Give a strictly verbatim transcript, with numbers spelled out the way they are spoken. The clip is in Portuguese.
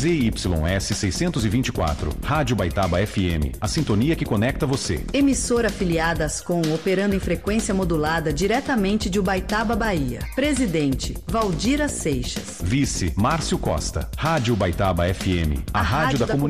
Z Y S seiscentos e vinte e quatro, Rádio Baitaba F M, a sintonia que conecta você. Emissora afiliada Ascom, operando em frequência modulada diretamente de Ubaitaba, Bahia. Presidente, Valdira Seixas. Vice, Márcio Costa. Rádio Baitaba F M, a, a rádio, rádio da, da comunidade.